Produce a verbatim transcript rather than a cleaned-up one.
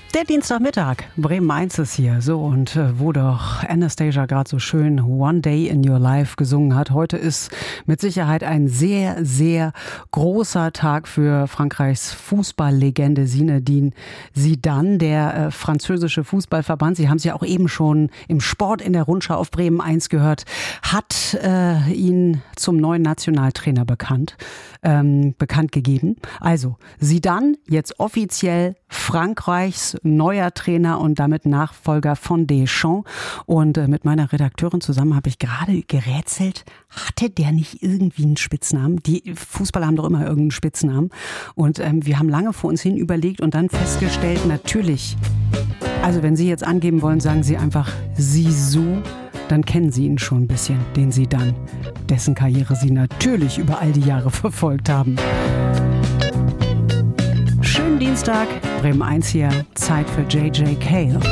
Der Dienstagmittag, Bremen eins ist hier. So, und äh, wo doch Anastasia gerade so schön One Day in Your Life gesungen hat. Heute ist mit Sicherheit ein sehr, sehr großer Tag für Frankreichs Fußballlegende Zinedine Zidane, der äh, französische Fußballverband. Sie haben es ja auch eben schon im Sport in der Rundschau auf Bremen eins gehört, hat äh, ihn zum neuen Nationaltrainer bekannt, ähm, bekannt gegeben. Also Zidane jetzt offiziell Frankreichs neuer Trainer und damit Nachfolger von Deschamps. Und äh, mit meiner Redakteurin zusammen habe ich gerade gerätselt, hatte der nicht irgendwie einen Spitznamen? Die Fußballer haben doch immer irgendeinen Spitznamen. Und ähm, wir haben lange vor uns hin überlegt und dann festgestellt, natürlich, also wenn Sie jetzt angeben wollen, sagen Sie einfach Zizou, dann kennen Sie ihn schon ein bisschen, den Sie dann, dessen Karriere Sie natürlich über all die Jahre verfolgt haben. Schönen Dienstag, Bremen eins hier, Zeit für J J Cale.